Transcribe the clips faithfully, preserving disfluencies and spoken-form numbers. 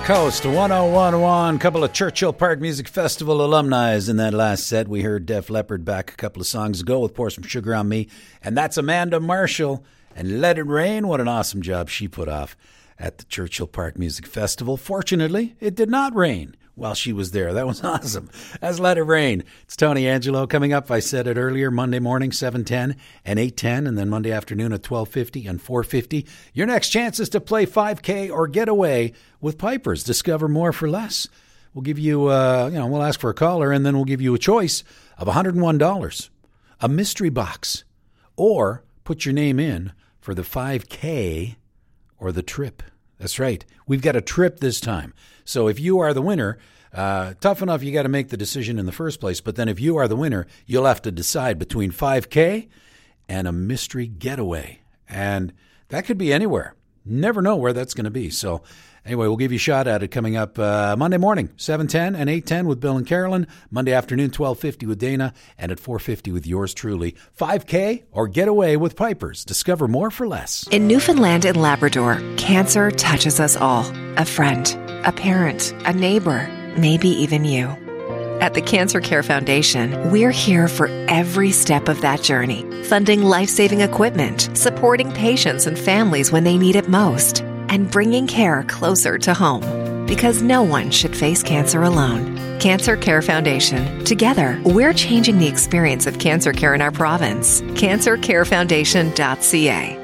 Coast one oh one point one, couple of Churchill Park Music Festival alumni in that last set. We heard Def Leppard back a couple of songs ago with Pour Some Sugar on Me, and that's Amanda Marshall and Let It Rain. What an awesome job she put off at the Churchill Park Music Festival. Fortunately, it did not rain while she was there. That was awesome. That's Let It Rain. It's Tony Angelo coming up. I said it earlier, Monday morning, seven ten and eight ten, and then Monday afternoon at twelve fifty and four fifty. Your next chance is to play five K or get away with Pipers. Discover more for less. We'll give you, uh, you know, we'll ask for a caller, and then we'll give you a choice of one hundred one dollars, a mystery box, or put your name in for the five K or the trip. That's right. We've got a trip this time. So if you are the winner, uh, tough enough, you got to make the decision in the first place. But then if you are the winner, you'll have to decide between five K and a mystery getaway. And that could be anywhere. Never know where that's going to be. So anyway, we'll give you a shot at it coming up uh, Monday morning, seven ten and eight ten with Bill and Carolyn. Monday afternoon, twelve fifty with Dana. And at four fifty with yours truly. five K or get away with Pipers. Discover more for less. In Newfoundland and Labrador, cancer touches us all. A friend, a parent, a neighbor, maybe even you. At the Cancer Care Foundation, we're here for every step of that journey, funding life-saving equipment, supporting patients and families when they need it most, and bringing care closer to home. Because no one should face cancer alone. Cancer Care Foundation. Together, we're changing the experience of cancer care in our province. cancer care foundation dot c a.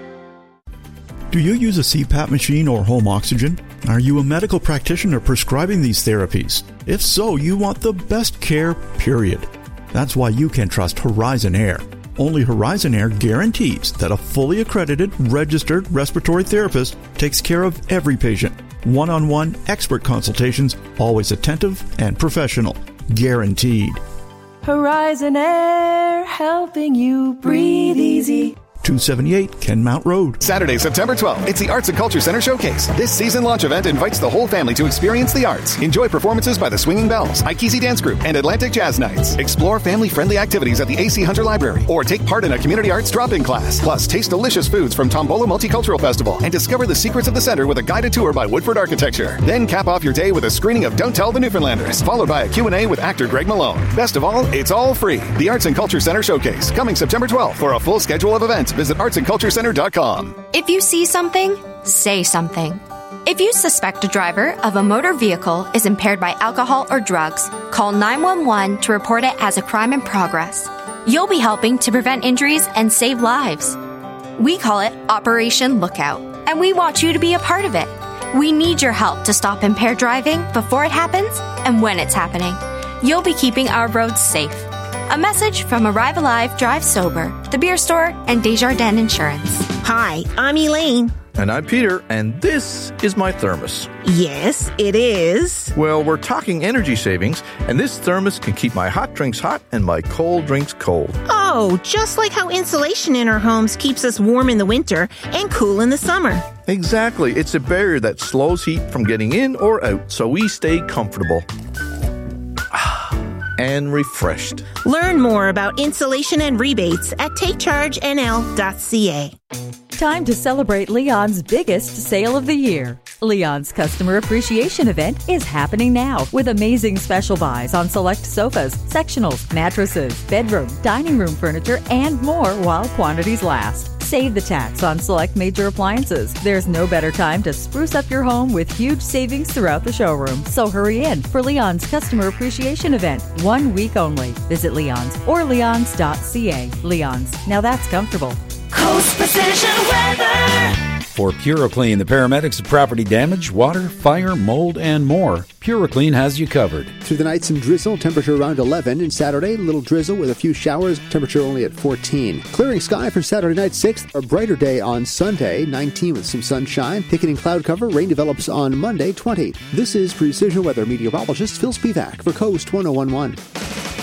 Do you use a C PAP machine or home oxygen? Are you a medical practitioner prescribing these therapies? If so, you want the best care, period. That's why you can trust Horizon Air. Only Horizon Air guarantees that a fully accredited, registered respiratory therapist takes care of every patient. One-on-one expert consultations, always attentive and professional. Guaranteed. Horizon Air, helping you breathe easy. two seventy-eight Kenmount Road. Saturday, September twelfth, it's the Arts and Culture Center Showcase. This season launch event invites the whole family to experience the arts. Enjoy performances by the Swinging Bells, Ikesi Dance Group, and Atlantic Jazz Nights. Explore family-friendly activities at the A C Hunter Library, or take part in a community arts drop-in class. Plus, taste delicious foods from Tombolo Multicultural Festival and discover the secrets of the center with a guided tour by Woodford Architecture. Then cap off your day with a screening of Don't Tell the Newfoundlanders, followed by a Q and A with actor Greg Malone. Best of all, it's all free. The Arts and Culture Center Showcase, coming September twelfth. For a full schedule of events, visit arts and culture center dot com. If you see something, say something. If you suspect a driver of a motor vehicle is impaired by alcohol or drugs, call nine one one to report it as a crime in progress. You'll be helping to prevent injuries and save lives. We call it Operation Lookout, and we want you to be a part of it. We need your help to stop impaired driving before it happens and when it's happening. You'll be keeping our roads safe. A message from Arrive Alive, Drive Sober, The Beer Store, and Desjardins Insurance. Hi, I'm Elaine. And I'm Peter, and this is my thermos. Yes, it is. Well, we're talking energy savings, and this thermos can keep my hot drinks hot and my cold drinks cold. Oh, just like how insulation in our homes keeps us warm in the winter and cool in the summer. Exactly. It's a barrier that slows heat from getting in or out, so we stay comfortable and refreshed. Learn more about insulation and rebates at take charge n l dot c a. Time to celebrate Leon's biggest sale of the year. Leon's Customer Appreciation Event is happening now with amazing special buys on select sofas, sectionals, mattresses, bedroom, dining room furniture, and more while quantities last. Save the tax on select major appliances. There's no better time to spruce up your home with huge savings throughout the showroom. So hurry in for Leon's Customer Appreciation Event. One week only. Visit Leon's or leons dot c a. Leon's. Now that's comfortable. Coast Precision Weather. For PuraClean, the paramedics of property damage, water, fire, mold, and more. PuraClean has you covered. Through the night, some drizzle, temperature around eleven. And Saturday, a little drizzle with a few showers, temperature only at fourteen. Clearing sky for Saturday night, sixth. A brighter day on Sunday, nineteen with some sunshine. Thickening cloud cover, rain develops on Monday, twenty. This is Precision Weather meteorologist Phil Spivak for Coast one oh one point one.